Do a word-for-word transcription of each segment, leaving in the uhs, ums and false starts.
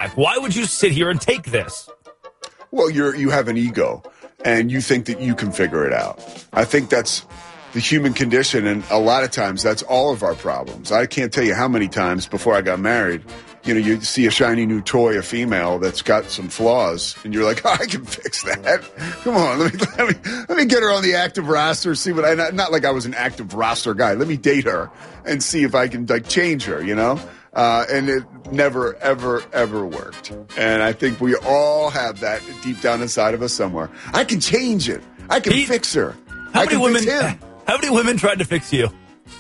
quarterback. Why would you sit here and take this? Well, you're you have an ego, and you think that you can figure it out. I think that's the human condition, and a lot of times that's all of our problems. I can't tell you how many times before I got married, you know, you see a shiny new toy, a female that's got some flaws, and you're like, oh, I can fix that. Come on, let me let me let me get her on the active roster, see what I not, not like I was an active roster guy. Let me date her and see if I can like change her, you know. Uh, and it never, ever, ever worked. And I think we all have that deep down inside of us somewhere. I can change it. I can Pete, fix her. How I many can women? fix him. How many women tried to fix you?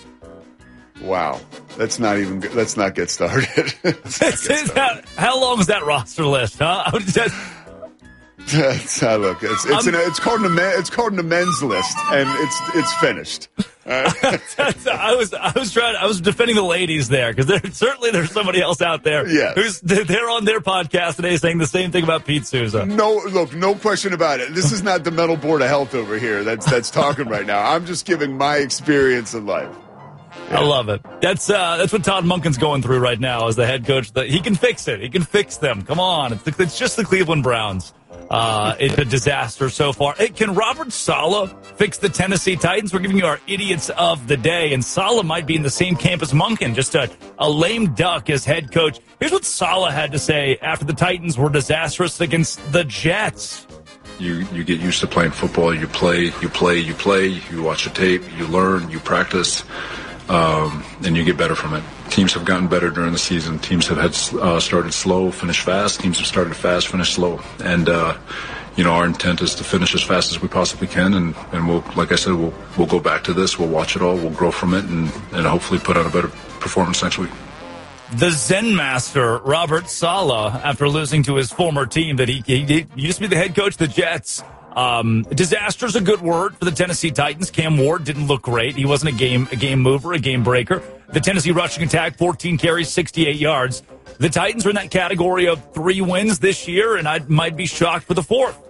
Wow, let's not even let's not get started. Let's not get started. how, how long is that roster list? Huh? I would just, That's, uh, look, it's it's, an, it's called an it's called an amends list, and it's it's finished. Uh, I was I was trying I was defending the ladies there because there certainly there's somebody else out there Yes. who's they're on their podcast today saying the same thing about Pete Souza. No, look, no question about it. This is not the Mental Board of Health over here that's that's talking right now. I'm just giving my experience in life. I love it. That's uh, that's what Todd Monken's going through right now as the head coach. That he can fix it. He can fix them. Come on, it's, the, it's just the Cleveland Browns. Uh, it's a disaster so far. Hey, can Robert Saleh fix the Tennessee Titans? We're giving you our idiots of the day, and Saleh might be in the same camp as Monken, just a, a lame duck as head coach. Here's what Saleh had to say after the Titans were disastrous against the Jets. You you get used to playing football. You play, you play, you play. You watch the tape. You learn. You practice. Um, and you get better from it. Teams have gotten better during the season. Teams have had uh, started slow, finished fast. Teams have started fast, finished slow. And uh, you know, our intent is to finish as fast as we possibly can. And, and we'll, like I said, we'll we'll go back to this. We'll watch it all. We'll grow from it, and, and hopefully put out a better performance next week. The Zen master, Robert Saleh, after losing to his former team that he, he, he used to be the head coach of the Jets. Um, disaster is a good word for the Tennessee Titans. Cam Ward didn't look great. He wasn't a game a game mover, a game breaker. The Tennessee rushing attack, fourteen carries, sixty-eight yards. The Titans are in that category of three wins this year, and I might be shocked for the fourth.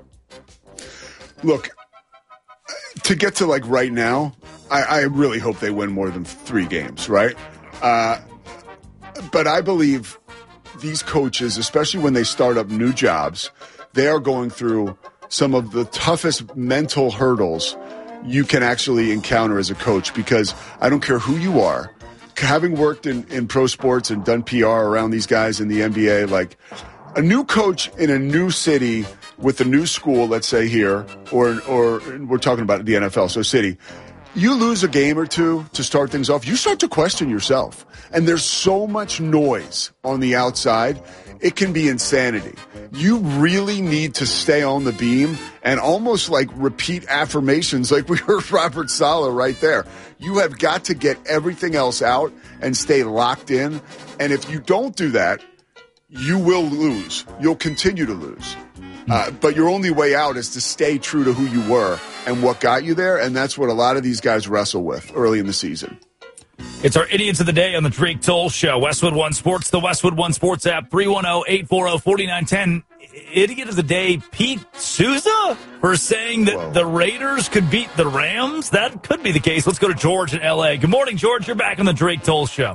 Look, to get to like right now, I, I really hope they win more than three games, right? Uh, but I believe these coaches, especially when they start up new jobs, they are going through some of the toughest mental hurdles you can actually encounter as a coach, because I don't care who you are, having worked in, in pro sports and done P R around these guys in the N B A, like a new coach in a new city with a new school, let's say here, or or we're talking about the N F L, so city, you lose a game or two to start things off, you start to question yourself. And there's so much noise on the outside, it can be insanity. You really need to stay on the beam and almost like repeat affirmations like we heard Robert Saleh right there. You have got to get everything else out and stay locked in. And if you don't do that, you will lose. You'll continue to lose. Uh, but your only way out is to stay true to who you were and what got you there. And that's what a lot of these guys wrestle with early in the season. It's our Idiots of the Day on the Drake Toll Show. Westwood One Sports, the Westwood One Sports app, three one zero, eight four zero, four nine one zero. Idiot of the Day, Pete Souza, for saying that Whoa. the Raiders could beat the Rams. That could be the case. Let's go to George in L A. Good morning, George. You're back on the Drake Toll Show.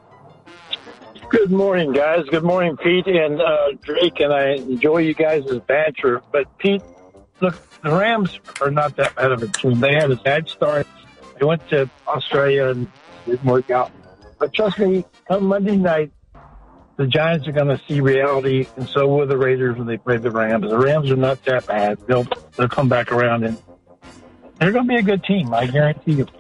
Good morning, guys. Good morning, Pete and uh, Drake, and I enjoy you guys' banter. But, Pete, look, the Rams are not that bad of a team. They had a bad start. They went to Australia and didn't work out. But trust me, come Monday night, the Giants are going to see reality, and so will the Raiders when they play the Rams. The Rams are not that bad. They'll they'll come back around, and they're going to be a good team, I guarantee you.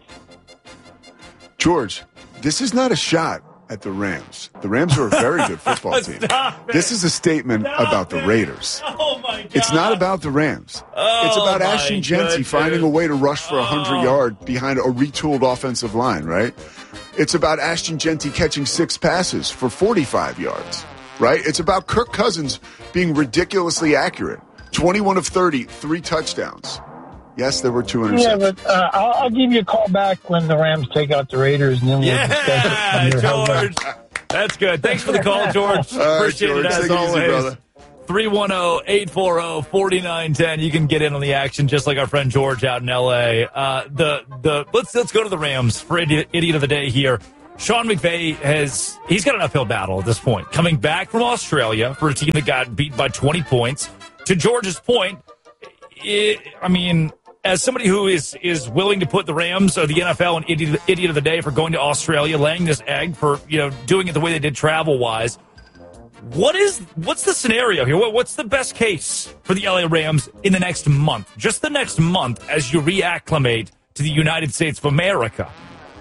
George, this is not a shot at the Rams. The Rams are a very good football team. This is a statement Stop about it. the Raiders. Oh, my God. It's not about the Rams. Oh, it's about my Ashton Genty goodness. finding a way to rush for one hundred Oh. yards behind a retooled offensive line, right? It's about Ashton Genty catching six passes for forty-five yards, right? It's about Kirk Cousins being ridiculously accurate. twenty-one of thirty, three touchdowns. Yes, there were two interceptions. Yeah, but uh, I'll, I'll give you a call back when the Rams take out the Raiders, and then we'll Yeah, discuss it. George. That's good. Thanks for the call, George. All right, Appreciate George. it as Take it easy, always. brother. three one zero, eight four zero, four nine one zero. You can get in on the action just like our friend George out in L A. Uh, the the let's let's go to the Rams for idiot, idiot of the day here. Sean McVay has, he's got an uphill battle at this point. Coming back from Australia for a team that got beat by twenty points. To George's point, it, I mean, as somebody who is, is willing to put the Rams or the N F L an idiot, idiot of the day for going to Australia, laying this egg for, you know, doing it the way they did travel-wise, what is, what's the scenario here? What, what's the best case for the L A Rams in the next month? Just the next month as you reacclimate to the United States of America?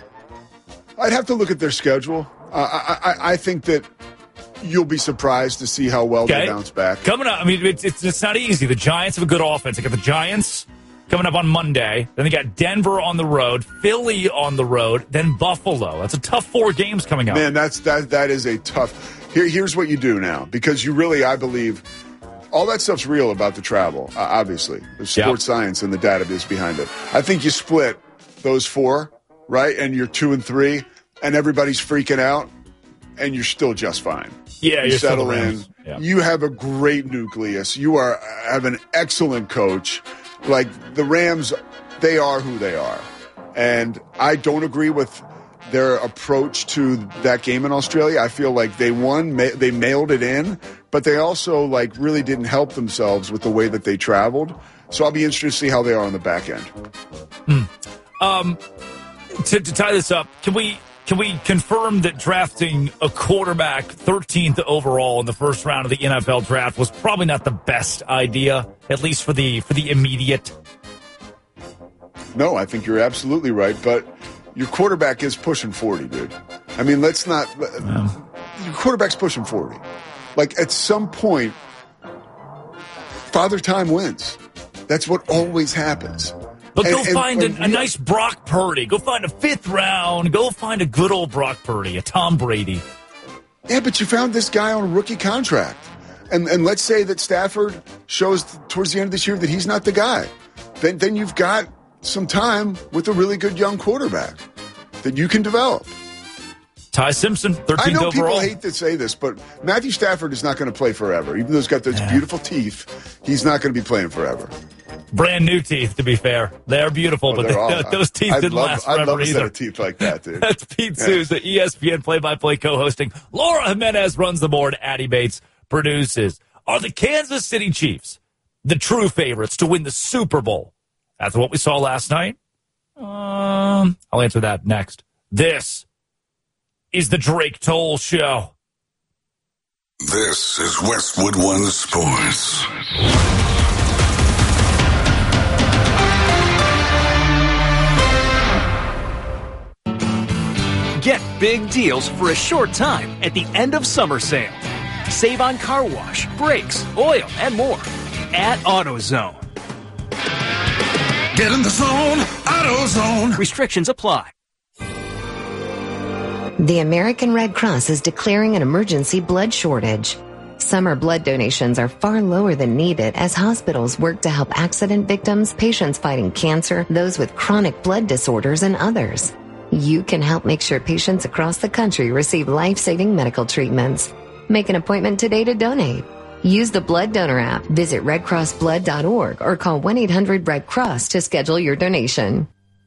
I'd have to look at their schedule. Uh, I, I, I think that you'll be surprised to see how well okay. they bounce back. Coming up, I mean, it's, it's it's not easy. The Giants have a good offense. They got the Giants coming up on Monday. Then they got Denver on the road, Philly on the road, then Buffalo. That's a tough four games coming up. Man, that's that that is a tough. Here, here's what you do now, because you really, I believe, all that stuff's real about the travel. Uh, obviously, there's sports yep. science and the database behind it. I think you split those four, right, and you're two and three, and everybody's freaking out, and you're still just fine. Yeah, you you're settle in. Yeah. You have a great nucleus. You are have an excellent coach. Like the Rams, they are who they are, and I don't agree with their approach to that game in Australia. I feel like they won, ma- they mailed it in, but they also like really didn't help themselves with the way that they traveled. So I'll be interested to see how they are on the back end. Mm. Um, to, to tie this up, can we? Can we confirm that drafting a quarterback thirteenth overall in the first round of the N F L draft was probably not the best idea, at least for the for the immediate? No, I think you're absolutely right, but your quarterback is pushing forty, dude. I mean, let's not yeah. your quarterback's pushing forty. Like at some point, Father Time wins. That's what always happens. But go and, find and, a, a nice Brock Purdy. Go find a fifth round. Go find a good old Brock Purdy, a Tom Brady. Yeah, but you found this guy on a rookie contract. And and let's say that Stafford shows towards the end of this year that he's not the guy. Then then you've got some time with a really good young quarterback that you can develop. Ty Simpson, thirteenth overall. I know people hate to say this, but Matthew Stafford is not going to play forever. Even though he's got those yeah. beautiful teeth, he's not going to be playing forever. Brand new teeth, to be fair. They're beautiful, oh, but they're they, those teeth I'd didn't love, last forever I'd love either. A set of teeth like that, dude. That's Pete yeah. Souza, E S P N play-by-play co-hosting. Laura Jimenez runs the board. Addie Bates produces. Are the Kansas City Chiefs the true favorites to win the Super Bowl? That's what we saw last night. Um, I'll answer that next. This is the Drake Toll Show. This is Westwood One Sports. Get big deals for a short time at the end of summer sale. Save on car wash, brakes, oil, and more at AutoZone. Get in the zone, AutoZone. Restrictions apply. The American Red Cross is declaring an emergency blood shortage. Summer blood donations are far lower than needed as hospitals work to help accident victims, patients fighting cancer, those with chronic blood disorders, and others. You can help make sure patients across the country receive life-saving medical treatments. Make an appointment today to donate. Use the Blood Donor app, visit red cross blood dot org, or call one eight hundred red cross to schedule your donation.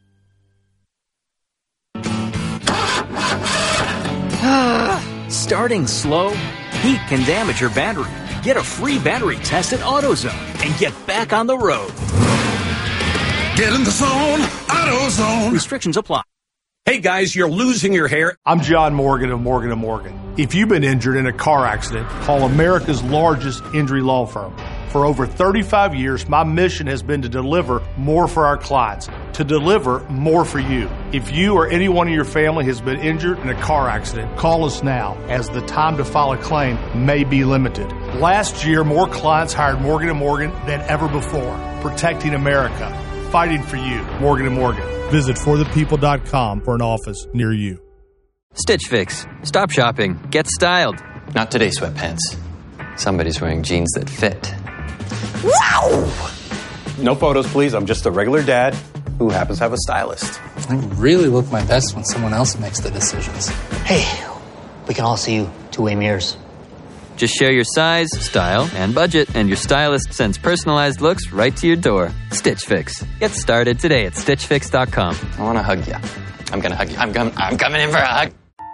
Starting slow? Heat can damage your battery. Get a free battery test at AutoZone and get back on the road. Get in the zone, AutoZone. Restrictions apply. Hey guys, you're losing your hair. I'm John Morgan of Morgan and Morgan. If you've been injured in a car accident, call America's largest injury law firm. For over thirty-five years, my mission has been to deliver more for our clients, to deliver more for you. If you or anyone in your family has been injured in a car accident, call us now, as the time to file a claim may be limited. Last year, more clients hired Morgan and Morgan than ever before, protecting America, fighting for you. Morgan and Morgan. Visit for the people dot com for an office near you. Stitch Fix. Stop shopping. Get styled. Not today, sweatpants. Somebody's wearing jeans that fit. Wow! No photos, please. I'm just a regular dad who happens to have a stylist. I really look my best when someone else makes the decisions. Hey, we can all see you two-way mirrors. Just share your size, style, and budget, and your stylist sends personalized looks right to your door. Stitch Fix. Get started today at stitch fix dot com. I want to hug you. I'm going to hug you. I'm, com- I'm coming in for a hug.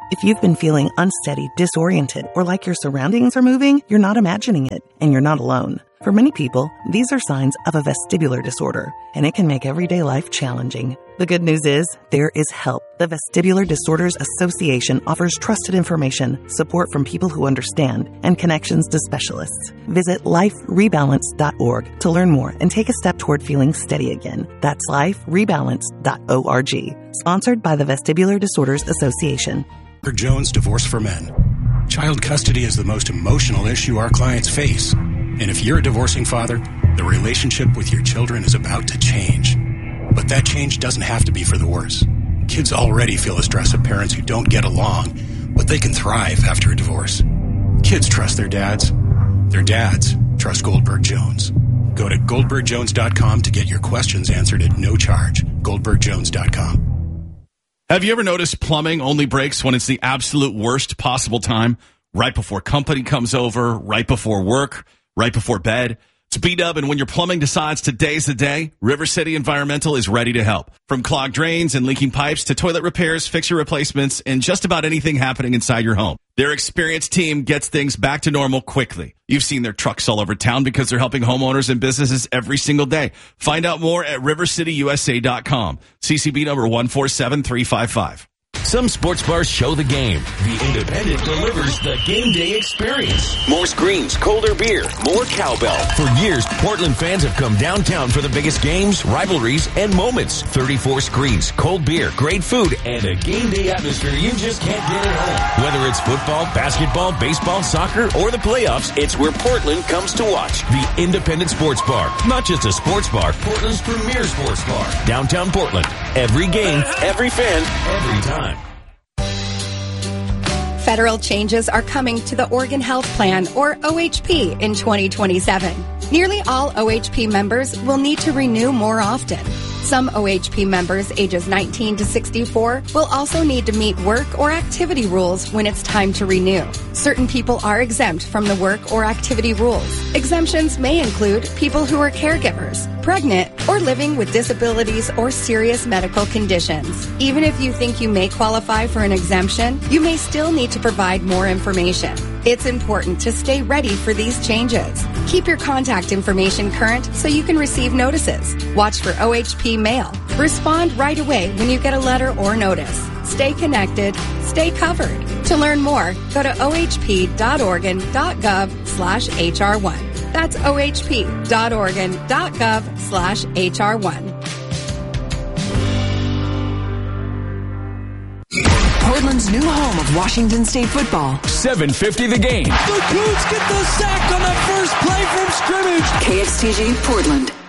If you've been feeling unsteady, disoriented, or like your surroundings are moving, you're not imagining it, and you're not alone. For many people, these are signs of a vestibular disorder, and it can make everyday life challenging. The good news is, there is help. The Vestibular Disorders Association offers trusted information, support from people who understand, and connections to specialists. Visit life rebalance dot org to learn more and take a step toward feeling steady again. That's life rebalance dot org. Sponsored by the Vestibular Disorders Association. Jones Divorce for Men. Child custody is the most emotional issue our clients face. And if you're a divorcing father, the relationship with your children is about to change. But that change doesn't have to be for the worse. Kids already feel the stress of parents who don't get along, but they can thrive after a divorce. Kids trust their dads. Their dads trust Goldberg Jones. Go to goldberg jones dot com to get your questions answered at no charge. goldberg jones dot com. Have you ever noticed plumbing only breaks when it's the absolute worst possible time? Right before company comes over, right before work, right before bed. It's B-Dub, and when your plumbing decides today's the day, River City Environmental is ready to help. From clogged drains and leaking pipes to toilet repairs, fixture replacements, and just about anything happening inside your home. Their experienced team gets things back to normal quickly. You've seen their trucks all over town because they're helping homeowners and businesses every single day. Find out more at river city u s a dot com. C C B number one four seven three five five. Some sports bars show the game. The Independent delivers the game day experience. More screens, colder beer, more cowbell. For years, Portland fans have come downtown for the biggest games, rivalries, and moments. thirty-four screens, cold beer, great food, and a game day atmosphere you just can't get at home. Whether it's football, basketball, baseball, soccer, or the playoffs, it's where Portland comes to watch. The Independent Sports Bar. Not just a sports bar, Portland's premier sports bar. Downtown Portland. Every game, every fan, every time. Federal changes are coming to the Oregon Health Plan, or O H P, in twenty twenty-seven. Nearly all O H P members will need to renew more often. Some O H P members ages nineteen to sixty-four will also need to meet work or activity rules when it's time to renew. Certain people are exempt from the work or activity rules. Exemptions may include people who are caregivers, pregnant, or living with disabilities or serious medical conditions. Even if you think you may qualify for an exemption, you may still need to provide more information. It's important to stay ready for these changes. Keep your contact information current so you can receive notices. Watch for O H P mail. Respond right away when you get a letter or notice. Stay connected. Stay covered. To learn more, go to o h p dot oregon dot gov slash h r one. That's o h p dot oregon dot gov slash h r one. Portland's new home of Washington State football. seven fifty the game. The Cougs get the sack on that first play from scrimmage. K X T G Portland.